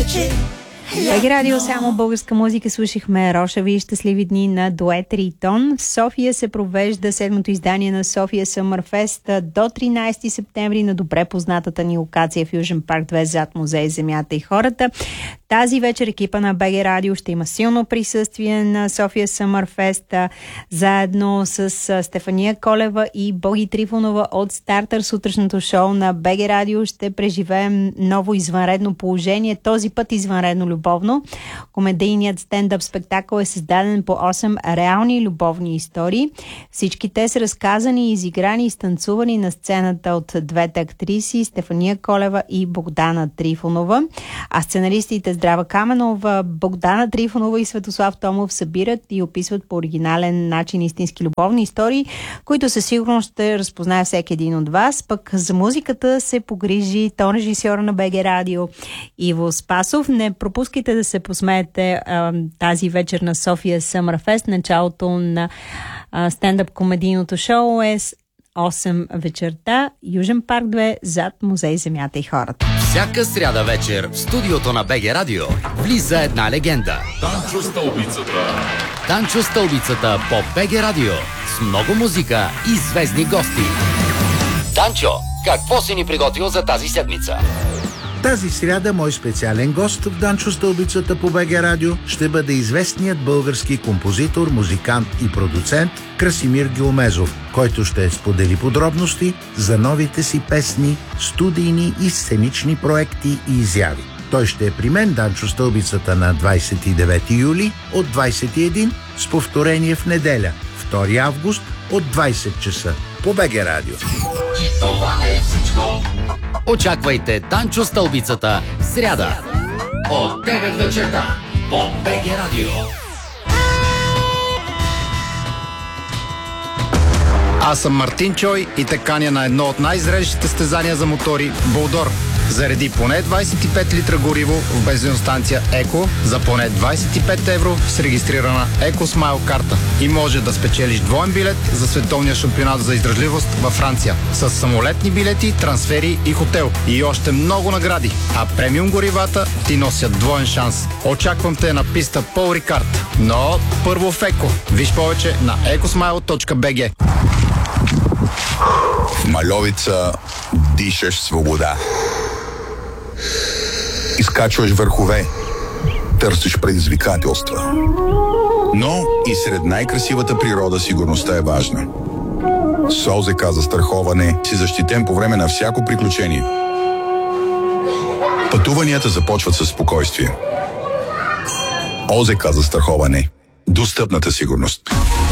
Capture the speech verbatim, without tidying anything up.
вечер. БГ Радио, само българска музика. Слушахме Рошеви и щастливи дни на дует Ритон. В София се провежда седмото издание на София Summer Fest до тринайсети септември на добре познатата ни локация в Южен парк две зад музей Земята и хората. Тази вечер екипа на БГ Радио ще има силно присъствие на София Summer Fest, заедно с Стефания Колева и Боги Трифонова от Стартър. Сутрешното шоу на БГ Радио ще преживеем ново извънредно положение, този път извънредно любовно. Комедийният стендъп спектакъл е създаден по осем реални любовни истории. Всички те са разказани, изиграни и станцувани на сцената от двете актриси Стефания Колева и Богдана Трифонова. А сценаристите Здрава Каменова, Богдана Трифонова и Светослав Томов събират и описват по оригинален начин истински любовни истории, които със сигурност ще разпознае всеки един от вас. Пък за музиката се погрижи тон режисьора на БГ Радио Иво Спасов. Не пропускайте да се посмеете а, тази вечер на София Summer Fest. Началото на а, стендъп комедийното шоу е с осем вечерта, Южен парк две, зад музей Земята и хората. Всяка сряда вечер в студиото на БГ Радио влиза една легенда. Данчо Стълбицата. Данчо Стълбицата по БГ Радио с много музика и звездни гости. Данчо, какво си ни приготвил за тази седмица? Тази сряда мой специален гост в Данчо Стълбицата по БГ Радио ще бъде известният български композитор, музикант и продуцент Красимир Гилмезов, който ще сподели подробности за новите си песни, студийни и сценични проекти и изяви. Той ще е при мен, Данчо Стълбицата, на двайсет и девети юли от двайсет и един с повторение в неделя, втори август от двайсет часа по БГ Радио. И това е всичко. Очаквайте Данчо Стълбицата сряда от девет вечерта по БГ Радио. Аз съм Мартин Чой и те каня на едно от най-зрелищите състезания за мотори – Болдор. Зареди поне двайсет и пет литра гориво в бензиностанция Еко за поне двайсет и пет евро с регистрирана Еко Смайл карта. И може да спечелиш двоен билет за световния шампионат за издръжливост във Франция. С самолетни билети, трансфери и хотел. И още много награди. А премиум горивата ти носят двоен шанс. Очаквам те на писта Пол Рикард. Но първо в Еко. Виж повече на екосмайл точка би джи. В Мальовица дишаш свобода. Изкачваш върхове, търсиш предизвикателства. Но и сред най-красивата природа сигурността е важна. С ОЗК застраховане си защитен по време на всяко приключение. Пътуванията започват със спокойствие. ОЗК застраховане. Достъпната сигурност.